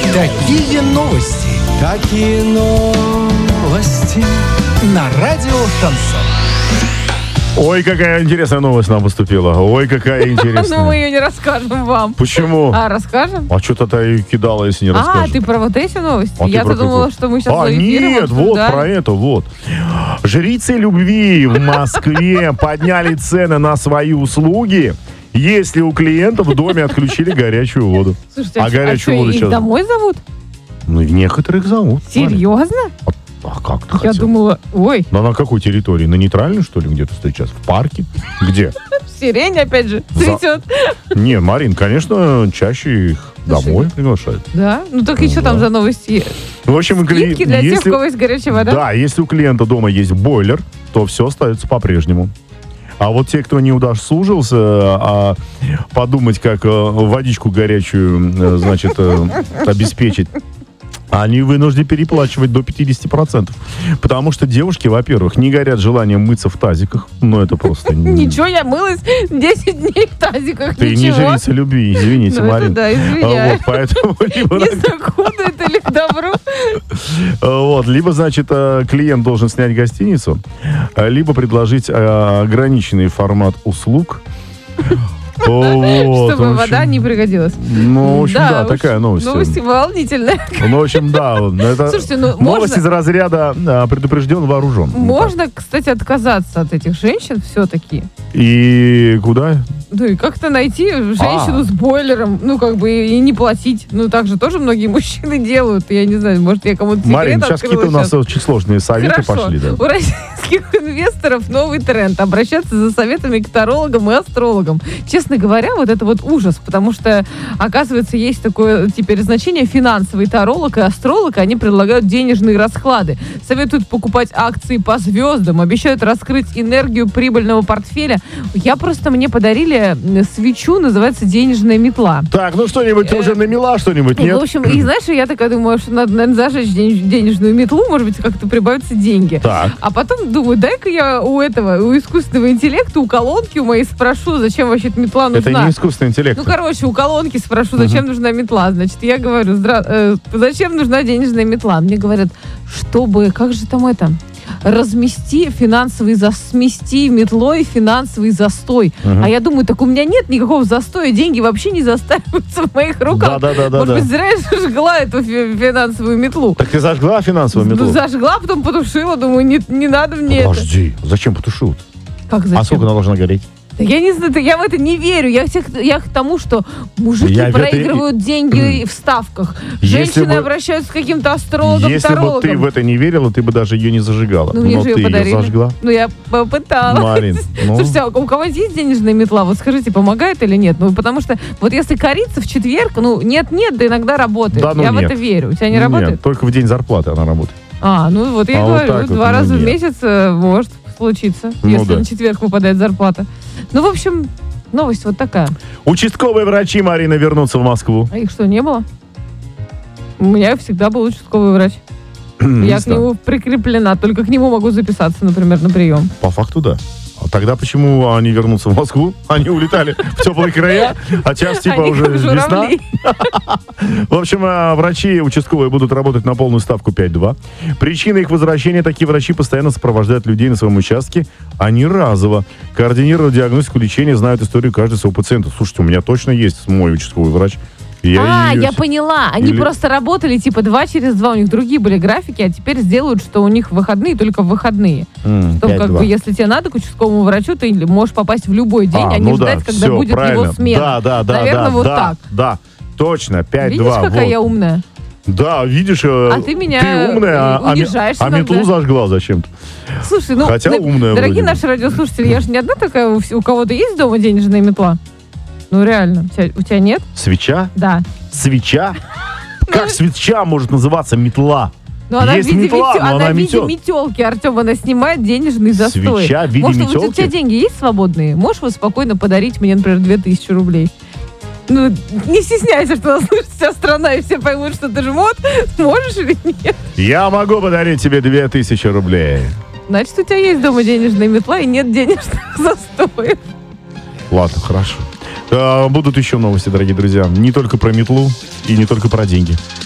Такие новости. Какие новости? На радио Шансон. Ой, какая интересная новость нам поступила. Ой, какая Но мы интересная. ее не расскажем вам. Почему? А, расскажем? А что-то ты кидала, если не А, расскажешь? ты про вот эти новости? А ты Я-то про думала, какую? что мы сейчас А, за эфиром нет, вот обсуждали. про это, вот. Жрицы любви в Москве подняли цены на свои услуги, если у клиентов в доме отключили горячую воду. Слушайте, А горячую что, воду их сейчас- домой зовут? Ну, некоторых зовут. Серьезно? А как ты Я хотел? думала, ой, Да на какой территории? На нейтральной, что ли, где-то стоит сейчас? В парке? Где? сирень опять же За- цветет. Не, Марин, конечно, чаще их Слушай, домой приглашают. Да? Ну только еще там Да. за новости? В общем, Скидки для тех, у кого есть горячая вода? Да, если у клиента дома есть бойлер, то все остается по-прежнему. А вот те, кто не удосужился, подумать, как водичку горячую, значит, обеспечить, они вынуждены переплачивать до 50%. Потому что девушки, во-первых, не горят желанием мыться в тазиках. Ну, это просто... Ничего, я мылась 10 дней в тазиках, Ты не ничего. жрица любви, извините, Ну, это Марин. да, извиняюсь. Вот, поэтому либо, Не знаю, к худу это или к добру. вот, либо, значит, клиент должен снять гостиницу, либо предложить ограниченный формат услуг. Вот, Чтобы в общем, вода не пригодилась. Ну, в общем, да, уж такая новость. Новость волнительная. Ну, в общем, да. Это Слушайте, ну, новость можно- из разряда предупрежден, вооружен. Можно, кстати, отказаться от этих женщин все-таки. И куда? Ну и как-то найти женщину с бойлером, ну как бы и не платить. Ну так же тоже многие мужчины делают. Я не знаю, может я кому-то секрет Марин, сейчас открыла какие-то у нас сейчас. очень сложные советы Хорошо. пошли. Да. У российских инвесторов новый тренд. Обращаться за советами к тарологам и астрологам. Честно говоря, вот это вот ужас, потому что, оказывается, есть такое теперь значение финансовый таролог и астролог. Они предлагают денежные расклады. Советуют покупать акции по звездам. Обещают раскрыть энергию прибыльного портфеля. Мне подарили свечу, называется «Денежная метла». Так, ну что-нибудь, ты уже намела что-нибудь, И, нет? в общем, и знаешь, я такая думаю, что надо, наверное, зажечь денежную метлу, может быть, как-то прибавятся деньги. Так. А потом думаю, дай-ка я у искусственного интеллекта, у колонки у моей спрошу, зачем вообще эта метла нужна. Это не искусственный интеллект. Ну, короче, у колонки спрошу, зачем нужна метла. Значит, я говорю, зачем нужна денежная метла? Мне говорят, чтобы, как же там это... смести метлой финансовый застой. А я думаю, так у меня нет никакого застоя, деньги вообще не застаиваются в моих руках. Да. Может быть, зря я зажгла эту финансовую метлу. Так ты зажгла финансовую метлу? Ну, зажгла, потом потушила, думаю, не надо мне Подожди, зачем потушил? это. Как зачем? А сколько она должна гореть? Да я не знаю, я в это не верю. Я к тому, что мужики Я в это- проигрывают деньги в ставках. Если Женщины бы- обращаются к каким-то астрологам, Если бы тарологам. ты в это не верила, ты бы даже ее не зажигала. Ну, мне Но же ты ее подарили. ее зажгла. Ну, я попыталась. Марин, ну... Слушайте, а у кого есть денежная метла? Вот скажите, помогает или нет? Ну, потому что вот если кориться в четверг, ну, нет-нет, да иногда работает. Да, ну я в нет. это верю. У тебя не работает? Нет, только в день зарплаты она работает. Ну вот я А вот говорю, так вот, 2 ну, раза в нет. месяц может случиться, Ну, если да. на четверг выпадает зарплата. Ну, в общем, новость вот такая. Участковые врачи, Марина, вернутся в Москву. А их что, не было? У меня всегда был участковый врач. Я к нему прикреплена, только к нему могу записаться, например, на прием. По факту, да. А тогда почему они вернутся в Москву? Они улетали в теплые края, а сейчас типа Они уже как весна. журавли. В общем, врачи участковые будут работать на полную ставку 5-2. Причина их возвращения: такие врачи постоянно сопровождают людей на своем участке, а не разово. Координируют диагностику, лечение, знают историю каждого своего пациента. Слушайте, у меня точно есть мой участковый врач. Я поняла. Они Или- просто работали типа 2 через 2. У них другие были графики, а теперь сделают, что у них выходные только в выходные. Что как бы, если тебе надо к участковому врачу, ты можешь попасть в любой день, а не ждать, когда всё, будет правильно. его смена. Да, Наверное, вот так. Да, точно, 5-2. Видишь, какая вот. я умная? Да, видишь, ты меня умная, унижаешь а метлу иногда. зажгла зачем-то. Слушай, ну, Хотя умная дорогие вроде бы. наши радиослушатели, я же не одна такая, у кого-то есть дома денежная метла? Ну, реально. У тебя нет? Свеча? Да. Свеча? Как свеча может называться метла? Ну, она Есть в виде, метла, но она она в виде метет. метелки, Артем, она снимает денежный застой. Свеча в виде Может, у метелки? тебя деньги есть свободные? Можешь вот спокойно подарить мне, например, 2000 рублей? Ну, не стесняйся, что нас слышит вся страна, и все поймут, что ты жмот. Можешь или нет? Я могу подарить тебе 2000 рублей. Значит, у тебя есть дома денежная метла и нет денежных застоев. Ладно, хорошо. Будут еще новости, дорогие друзья. Не только про метлу и не только про деньги.